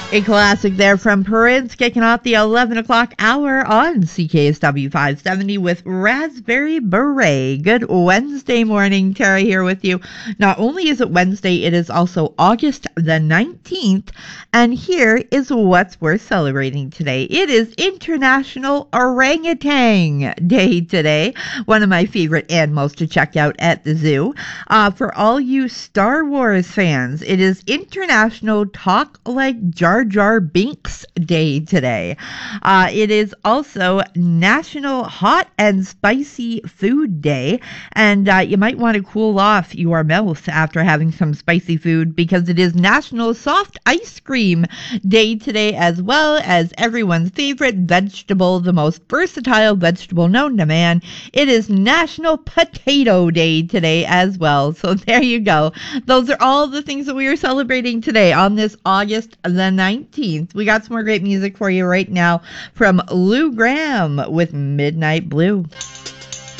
A classic there from Prince, kicking off the 11 o'clock hour on CKSW 570 with Raspberry Beret. Good Wednesday morning. Tara here with you. Not only is it Wednesday, it is also August the 19th. And here is what's worth celebrating today. It is International Orangutan Day today. One of my favorite animals to check out at the zoo. For all you Star Wars fans, it is International Talk Like Jar Jar Binks Day today. It is also National Hot and Spicy Food Day, and you might want to cool off your mouth after having some spicy food because it is National Soft Ice Cream Day today, as well as everyone's favorite vegetable, the most versatile vegetable known to man. It is National Potato Day today as well. So there you go. Those are all the things that we are celebrating today on this August the 19th. We got some more great music for you right now from Lou Gramm with Midnight Blue.